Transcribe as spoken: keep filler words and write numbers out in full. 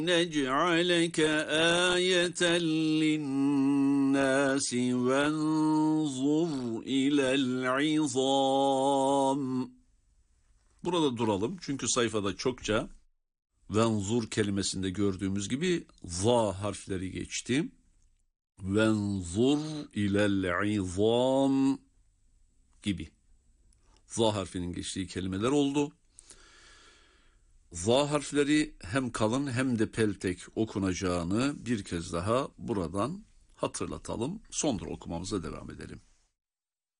نَجْعَلَكَ آيَةً لِلنَّاسِ وَانْظُرْ إِلَى الْعِظَامِ. Burada duralım çünkü sayfada çokça venzur kelimesinde gördüğümüz gibi za harfleri geçti. Venzur ilel izam gibi za harfinin geçtiği kelimeler oldu. Za harfleri hem kalın hem de peltek okunacağını bir kez daha buradan hatırlatalım. Sonra okumamıza devam edelim.